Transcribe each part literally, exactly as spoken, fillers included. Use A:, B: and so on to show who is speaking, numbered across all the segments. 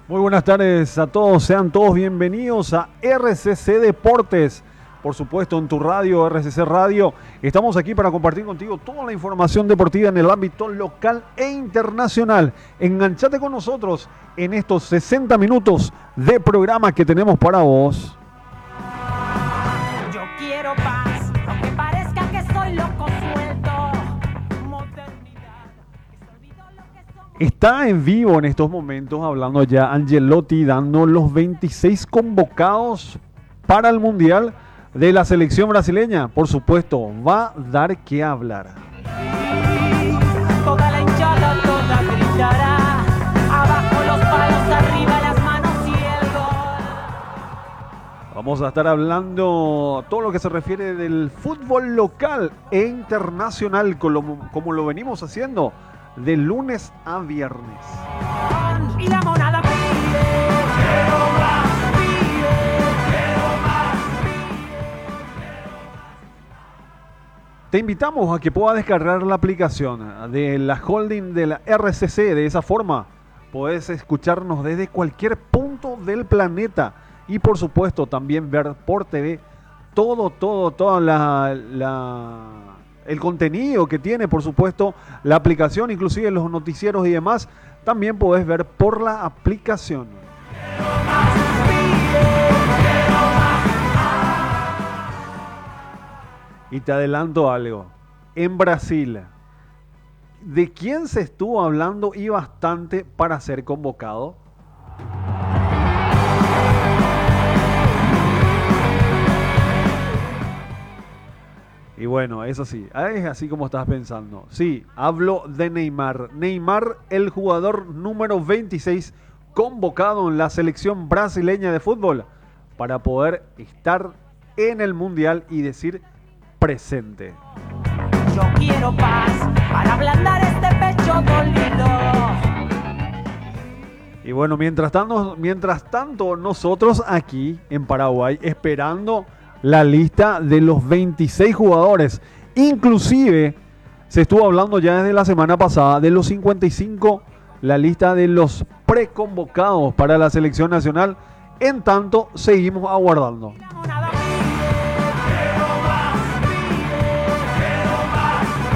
A: Muy buenas tardes a todos, sean todos bienvenidos a R C C Deportes, por supuesto en tu radio, R C C Radio. Estamos aquí para compartir contigo toda la información deportiva en el ámbito local e internacional. Enganchate con nosotros en estos sesenta minutos de programa que tenemos para vos.
B: Yo quiero paz, aunque parezca que soy loco suelto. Modernidad, que se olvidó lo que somos.
A: Está en vivo en estos momentos hablando ya Angelotti, dando los veintiséis convocados para el Mundial de la selección brasileña. Por supuesto, va a dar que hablar.
B: Toda la hinchada, toda gritará. Abajo los palos, arriba las manos y el gol.
A: Vamos a estar hablando todo lo que se refiere del fútbol local e internacional, como, como lo venimos haciendo de lunes a viernes.
B: Y la monada pide. Quiero más, pide. Quiero más, pide.
A: Te invitamos a que puedas descargar la aplicación de la holding de la R C C. De esa forma puedes escucharnos desde cualquier punto del planeta y por supuesto también ver por T V todo, todo, toda la... la el contenido que tiene, por supuesto, la aplicación, inclusive los noticieros y demás, también podés ver por la aplicación. Y te adelanto algo. En Brasil, ¿de quién se estuvo hablando y bastante para ser convocado? Y bueno, eso sí, es así como estás pensando. Sí, hablo de Neymar. Neymar, el jugador número veintiséis convocado en la selección brasileña de fútbol para poder estar en el Mundial y decir presente.
B: Yo quiero paz para ablandar este pecho dolido.
A: Y bueno, mientras tanto, mientras tanto nosotros aquí en Paraguay esperando la lista de los veintiséis jugadores. Inclusive se estuvo hablando ya desde la semana pasada de los cincuenta y cinco, la lista de los preconvocados para la selección nacional. En tanto, seguimos aguardando.
B: La monada pide. Quiero más, pide. Quiero más,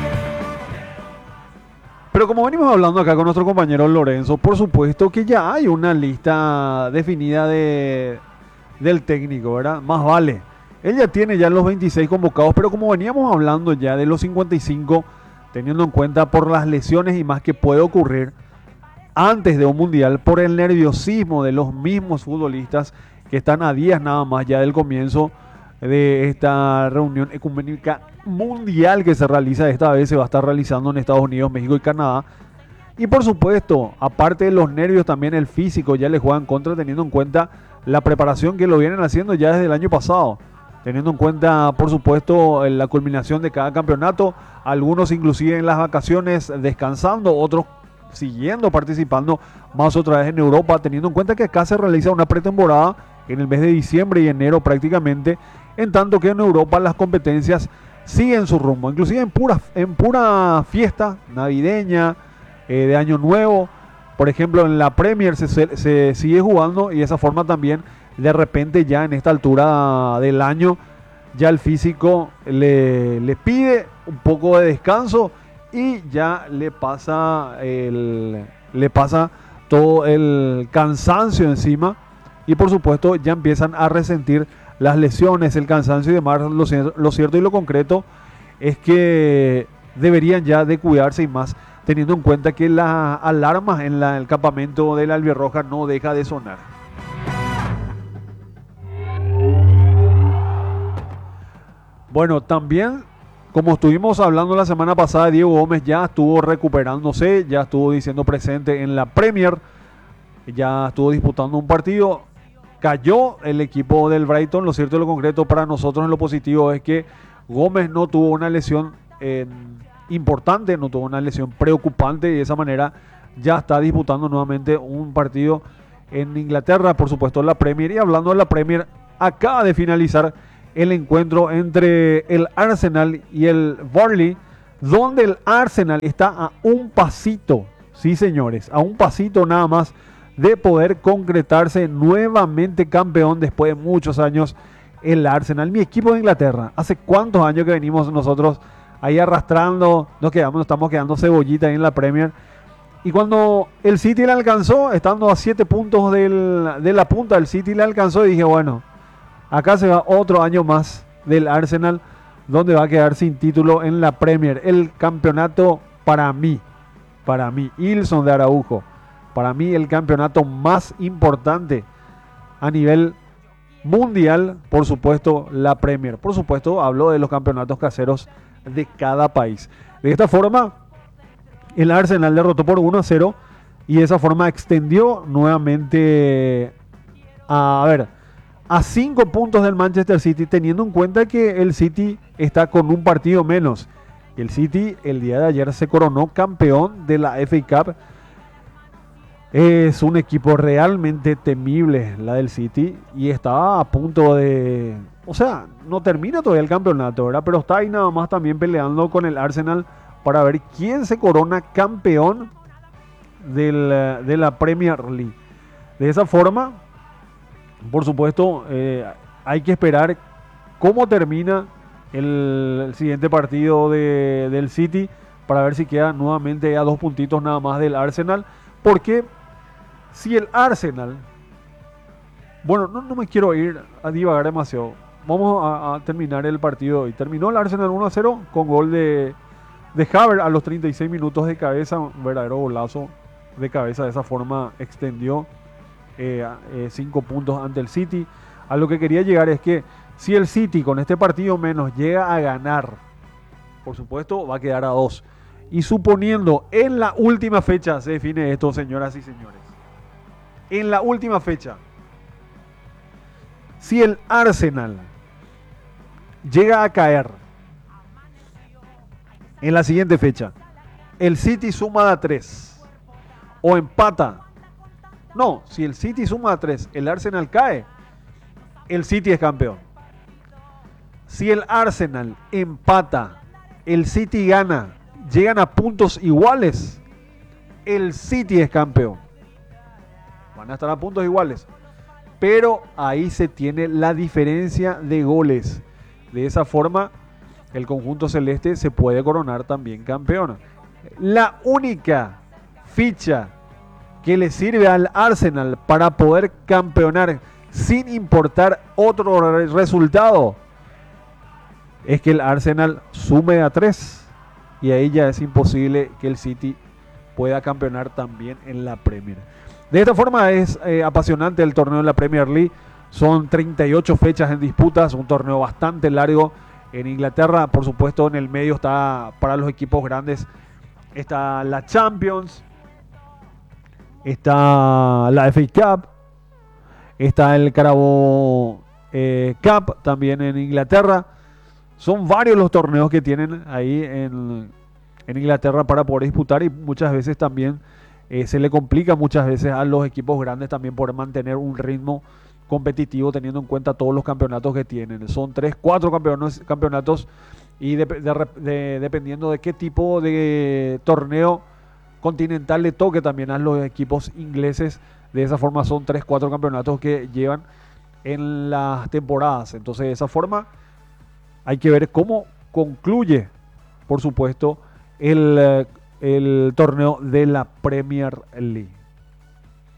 B: pide.
A: Pero como venimos hablando acá con nuestro compañero Lorenzo, por supuesto que ya hay una lista definida de... del técnico, ¿verdad? Más vale. Él ya tiene ya los veintiséis convocados, pero como veníamos hablando ya de los cincuenta y cinco, teniendo en cuenta por las lesiones y más que puede ocurrir antes de un mundial, por el nerviosismo de los mismos futbolistas que están a días nada más ya del comienzo de esta reunión ecuménica mundial que se realiza, esta vez se va a estar realizando en Estados Unidos, México y Canadá. Y por supuesto, aparte de los nervios, también el físico ya le juega en contra, teniendo en cuenta la preparación que lo vienen haciendo ya desde el año pasado, teniendo en cuenta, por supuesto, la culminación de cada campeonato, algunos inclusive en las vacaciones descansando, otros siguiendo participando más otra vez en Europa, teniendo en cuenta que acá se realiza una pretemporada en el mes de diciembre y enero prácticamente, en tanto que en Europa las competencias siguen su rumbo, inclusive en pura, en pura fiesta navideña, eh, de Año Nuevo. Por ejemplo, en la Premier se, se, se sigue jugando y de esa forma también, de repente ya en esta altura del año, ya el físico le, le pide un poco de descanso y ya le pasa, el, le pasa todo el cansancio encima y por supuesto ya empiezan a resentir las lesiones, el cansancio y demás. Lo, lo cierto y lo concreto es que deberían ya de cuidarse y más, teniendo en cuenta que la alarma en la, el campamento de la Albirroja no deja de sonar. Bueno, también, como estuvimos hablando la semana pasada, Diego Gómez ya estuvo recuperándose, ya estuvo diciendo presente en la Premier, ya estuvo disputando un partido, cayó el equipo del Brighton. Lo cierto y lo concreto para nosotros en lo positivo es que Gómez no tuvo una lesión en... importante, no tuvo una lesión preocupante y de esa manera ya está disputando nuevamente un partido en Inglaterra, por supuesto la Premier. Y hablando de la Premier, acaba de finalizar el encuentro entre el Arsenal y el Burnley, donde el Arsenal está a un pasito, sí señores, a un pasito nada más de poder concretarse nuevamente campeón después de muchos años el Arsenal, mi equipo de Inglaterra. ¿Hace cuántos años que venimos nosotros ahí arrastrando? Nos quedamos, nos estamos quedando cebollita ahí en la Premier. Y cuando el City le alcanzó, estando a siete puntos del, de la punta, el City le alcanzó y dije, bueno, acá se va otro año más del Arsenal, donde va a quedar sin título en la Premier. El campeonato para mí, para mí, Ilson de Araujo, para mí el campeonato más importante a nivel mundial, por supuesto, la Premier. Por supuesto, hablo de los campeonatos caseros de cada país. De esta forma, el Arsenal derrotó por uno a cero y de esa forma extendió nuevamente a, a ver, a cinco puntos del Manchester City, teniendo en cuenta que el City está con un partido menos. El City el día de ayer se coronó campeón de la F A Cup. Es un equipo realmente temible la del City y está a punto de... O sea, no termina todavía el campeonato, ¿verdad? Pero está ahí nada más también peleando con el Arsenal para ver quién se corona campeón del, de la Premier League. De esa forma, por supuesto, eh, hay que esperar cómo termina el, el siguiente partido de, del City para ver si queda nuevamente a dos puntitos nada más del Arsenal. Porque si el Arsenal... Bueno, no, no me quiero ir a divagar demasiado. Vamos a, a terminar el partido hoy. Terminó el Arsenal uno a cero con gol de, de Havertz a los treinta y seis minutos de cabeza. Un verdadero golazo de cabeza. De esa forma extendió cinco eh, eh, puntos ante el City. A lo que quería llegar es que si el City con este partido menos llega a ganar, por supuesto va a quedar a dos. Y suponiendo en la última fecha se define esto, señoras y señores. En la última fecha, si el Arsenal llega a caer en la siguiente fecha, el City suma a tres o empata. No, si el City suma a tres, el Arsenal cae, el City es campeón. Si el Arsenal empata, el City gana, llegan a puntos iguales, el City es campeón. Van a estar a puntos iguales. Pero ahí se tiene la diferencia de goles. De esa forma, el conjunto celeste se puede coronar también campeón. La única ficha que le sirve al Arsenal para poder campeonar sin importar otro resultado es que el Arsenal sume a tres. Y ahí ya es imposible que el City pueda campeonar también en la Premier. De esta forma es eh, apasionante el torneo de la Premier League. Son treinta y ocho fechas en disputas, un torneo bastante largo en Inglaterra. Por supuesto, en el medio está, para los equipos grandes, está la Champions, está la F A Cup, está el Carabao eh, Cup también en Inglaterra. Son varios los torneos que tienen ahí en, en Inglaterra para poder disputar y muchas veces también Eh, se le complica muchas veces a los equipos grandes también por mantener un ritmo competitivo teniendo en cuenta todos los campeonatos que tienen. Son tres, cuatro campeonatos, campeonatos y de, de, de, dependiendo de qué tipo de torneo continental le toque también a los equipos ingleses. De esa forma son tres, cuatro campeonatos que llevan en las temporadas. Entonces de esa forma hay que ver cómo concluye, por supuesto, el... el torneo de la Premier League.